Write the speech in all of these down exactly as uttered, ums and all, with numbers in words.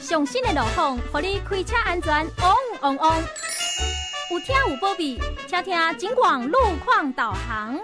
上新的路况，让你开车安全旺旺旺。有听有保庇，听听警广路况导航。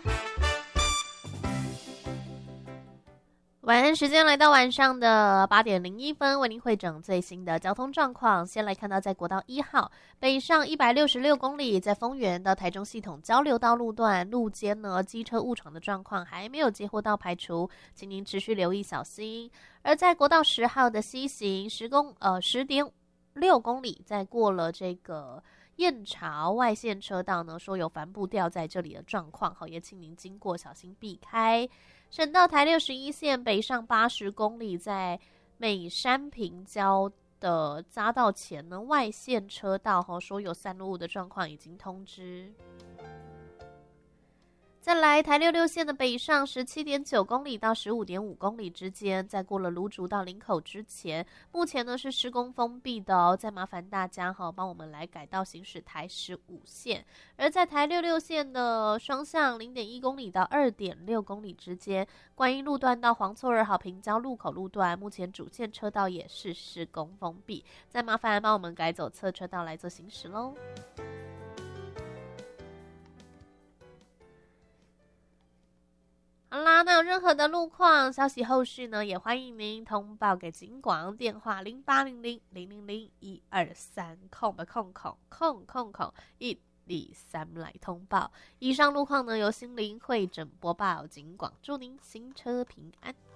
晚安时间来到晚上的八点零一分，为您汇整最新的交通状况。先来看到在国道一号北上一百六十六公里，在丰原到台中系统交流道路段路肩呢，机车误闯的状况还没有接获到排除，请您持续留意小心。而在国道十号的西行十公呃十点六公里，在过了这个燕巢外线车道呢，说有帆布掉在这里的状况，好，也请您经过小心避开。省道台六十一线北上八十公里，在美山平交的匝道前呢，外线车道哈说有散落物的状况已经通知。再来台六六线的北上十七点九公里到十五点五公里之间，在过了芦竹到林口之前，目前呢是施工封闭的哦，再麻烦大家哈帮我们来改道行驶台十五线。而在台六六线的双向零点一公里到二点六公里之间，观音路段到黄厝二号平交路口路段，目前主线车道也是施工封闭，再麻烦帮我们改走侧车道来做行驶喽。好啦，那有任何的路况消息后续呢，也欢迎您通报给警广电话零八零零零零零一二三空的空空空空空一二三来通报。以上路况呢由心灵会诊播报，警广祝您行车平安。